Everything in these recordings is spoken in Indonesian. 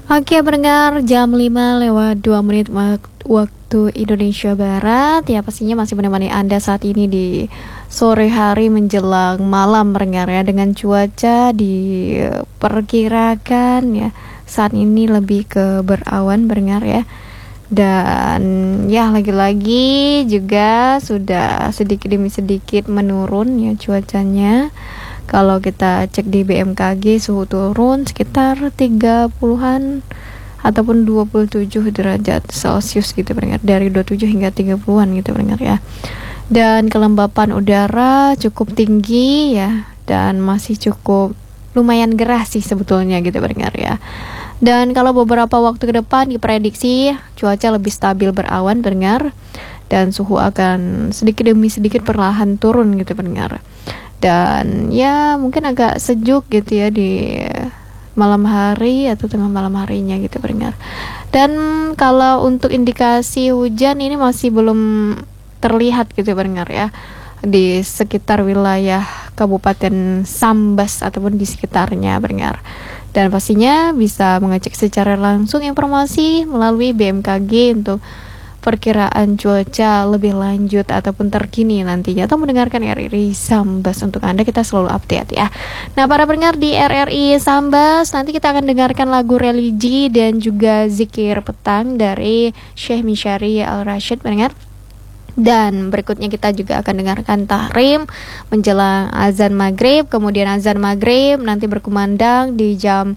Oke, pendengar, jam 5 lewat 2 menit waktu Indonesia Barat. Ya, pastinya masih menemani Anda saat ini di sore hari menjelang malam, pendengar, ya, dengan cuaca diperkirakan ya saat ini lebih ke berawan, pendengar, ya. Dan ya, lagi-lagi juga sudah sedikit demi sedikit menurun ya cuacanya. Kalau kita cek di BMKG, suhu turun sekitar 30-an ataupun 27 derajat Celcius gitu, pendengar, dari 27 hingga 30-an gitu, pendengar, ya. Dan kelembapan udara cukup tinggi ya, dan masih cukup lumayan gerah sih sebetulnya gitu, pendengar, ya. Dan kalau beberapa waktu ke depan diprediksi cuaca lebih stabil berawan, pendengar, dan suhu akan sedikit demi sedikit perlahan turun gitu, pendengar. Dan ya mungkin agak sejuk gitu ya di malam hari atau tengah malam harinya gitu, pendengar. Dan kalau untuk indikasi hujan ini masih belum terlihat gitu, pendengar, ya, di sekitar wilayah Kabupaten Sambas ataupun di sekitarnya, pendengar. Dan pastinya bisa mengecek secara langsung informasi melalui BMKG untuk perkiraan cuaca lebih lanjut ataupun terkini nantinya, atau mendengarkan RRI Sambas untuk Anda. Kita selalu update ya. Nah, para pendengar di RRI Sambas, nanti kita akan dengarkan lagu religi dan juga zikir petang dari Syekh Misyari Al-Rashid, pendengar. Dan berikutnya kita juga akan dengarkan tahrim menjelang azan maghrib. Kemudian azan maghrib nanti berkumandang di jam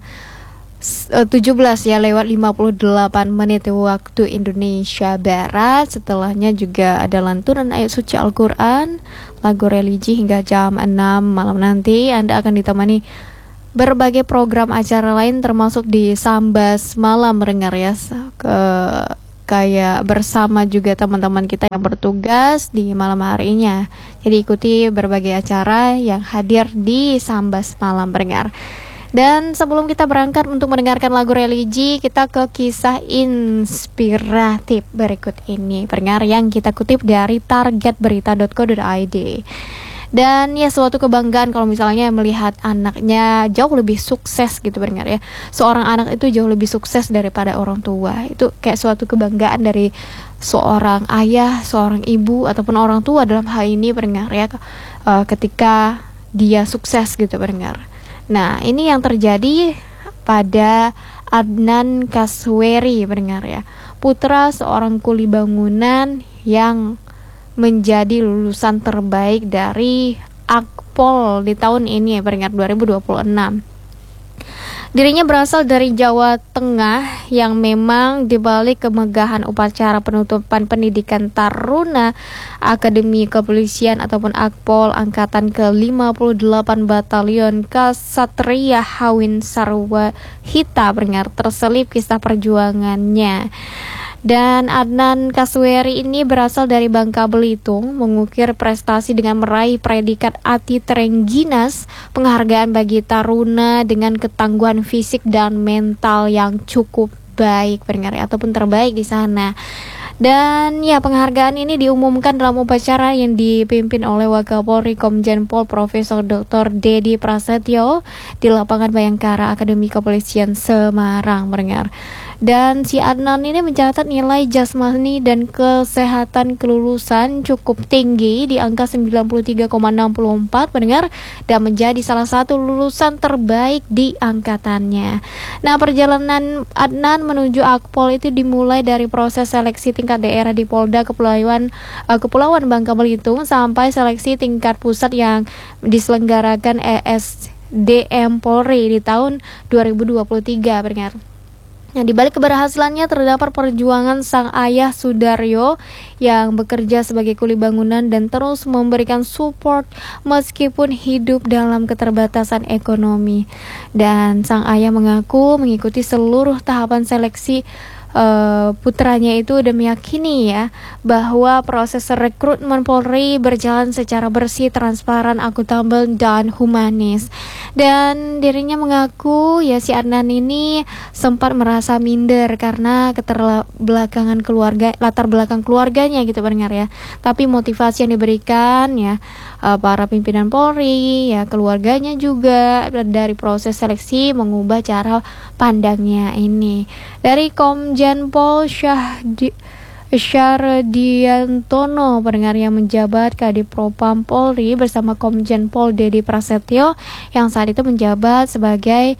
17 ya lewat 58 menit waktu Indonesia Barat. Setelahnya juga ada lantunan ayat suci Al-Quran, lagu religi hingga jam 6 malam nanti. Anda akan ditemani berbagai program acara lain termasuk di Sambas Malam, mendengar ya, kayak bersama juga teman-teman kita yang bertugas di malam harinya. Jadi ikuti berbagai acara yang hadir di Sambas Malam, pendengar. Dan sebelum kita berangkat untuk mendengarkan lagu religi, kita ke kisah inspiratif berikut ini, pendengar, yang kita kutip dari targetberita.co.id. Dan ya, suatu kebanggaan kalau misalnya melihat anaknya jauh lebih sukses gitu, pendengar, ya. Seorang anak itu jauh lebih sukses daripada orang tua. Itu kayak suatu kebanggaan dari seorang ayah, seorang ibu ataupun orang tua dalam hal ini, pendengar, ya, ketika dia sukses gitu, pendengar. Nah, ini yang terjadi pada Adnan Kasweri, pendengar, ya, putra seorang kuli bangunan yang menjadi lulusan terbaik dari Akpol di tahun ini ya, pendengar, 2026. Dirinya berasal dari Jawa Tengah yang memang dibalik kemegahan upacara penutupan pendidikan Taruna Akademi Kepolisian ataupun Akpol Angkatan ke-58 Batalion Kasatria Hawin Sarwa Hita, pendengar, terselip kisah perjuangannya. Dan Adnan Kasweri ini berasal dari Bangka Belitung, mengukir prestasi dengan meraih predikat Ati Terengginas, penghargaan bagi taruna dengan ketangguhan fisik dan mental yang cukup baik, pendengar, ataupun terbaik di sana. Dan ya, penghargaan ini diumumkan dalam upacara yang dipimpin oleh Wakapolri Komjen Pol Profesor Dr. Dedi Prasetyo di lapangan Bayangkara Akademi Kepolisian Semarang, pendengar. Dan si Adnan ini mencatat nilai jasmani dan kesehatan kelulusan cukup tinggi di angka 93,64, pendengar, dan menjadi salah satu lulusan terbaik di angkatannya. Nah, perjalanan Adnan menuju Akpol itu dimulai dari proses seleksi tingkat daerah di Polda Kepulauan Bangka Belitung sampai seleksi tingkat pusat yang diselenggarakan ESDM Polri di tahun 2023, pendengar. Nah, di balik keberhasilannya terdapat perjuangan sang ayah Sudaryo yang bekerja sebagai kuli bangunan dan terus memberikan support meskipun hidup dalam keterbatasan ekonomi. Dan sang ayah mengaku mengikuti seluruh tahapan seleksi putranya itu udah meyakini ya bahwa proses rekrutmen Polri berjalan secara bersih, transparan, akuntabel dan humanis. Dan dirinya mengaku ya si Adnan ini sempat merasa minder karena latar belakang keluarganya gitu pendengar ya. Tapi motivasi yang diberikan ya para pimpinan Polri ya keluarganya juga dari proses seleksi mengubah cara pandangnya ini. Dari Komjen Pol Syardiantono, pendengar yang menjabat Kadipropam Polri bersama Komjen Pol Dedi Prasetyo yang saat itu menjabat sebagai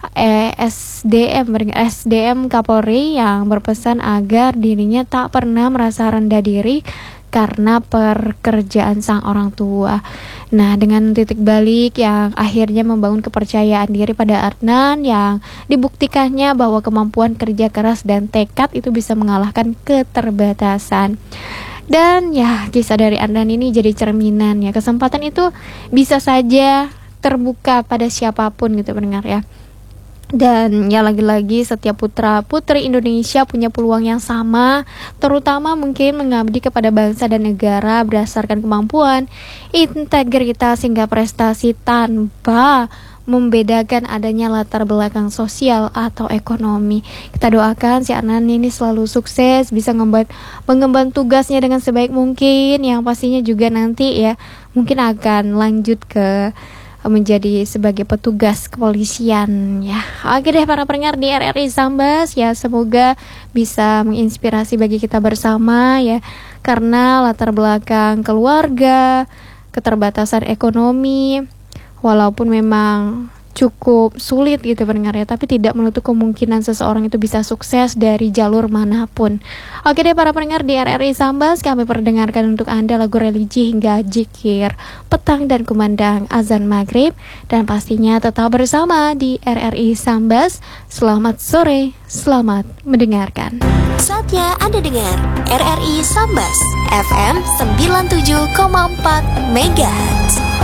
SDM Kapolri, yang berpesan agar dirinya tak pernah merasa rendah diri karena pekerjaan sang orang tua. Nah, dengan titik balik yang akhirnya membangun kepercayaan diri pada Adnan yang dibuktikannya bahwa kemampuan kerja keras dan tekad itu bisa mengalahkan keterbatasan. Dan ya, kisah dari Adnan ini jadi cerminan ya, kesempatan itu bisa saja terbuka pada siapapun gitu pendengar ya. Dan ya lagi-lagi setiap putra putri Indonesia punya peluang yang sama, terutama mungkin mengabdi kepada bangsa dan negara berdasarkan kemampuan, integritas hingga prestasi tanpa membedakan adanya latar belakang sosial atau ekonomi. Kita doakan si Adnan ini selalu sukses, bisa mengemban tugasnya dengan sebaik mungkin, yang pastinya juga nanti ya mungkin akan lanjut ke menjadi sebagai petugas kepolisian ya. Oke deh para pendengar di RRI Sambas ya, semoga bisa menginspirasi bagi kita bersama ya, karena latar belakang keluarga, keterbatasan ekonomi walaupun memang cukup sulit gitu pendengar ya, tapi tidak menutup kemungkinan seseorang itu bisa sukses dari jalur manapun. Oke deh para pendengar di RRI Sambas, kami perdengarkan untuk Anda lagu religi hingga zikir petang dan kumandang azan maghrib, dan pastinya tetap bersama di RRI Sambas. Selamat sore, selamat mendengarkan. Saatnya Anda dengar RRI Sambas FM 97,4 MHz.